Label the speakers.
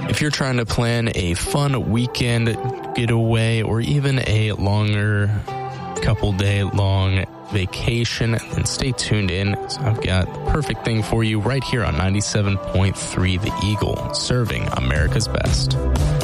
Speaker 1: If you're trying to plan a fun weekend getaway or even a longer couple day long vacation, then stay tuned in. So I've got the perfect thing for you right here on 97.3 The Eagle, serving America's best.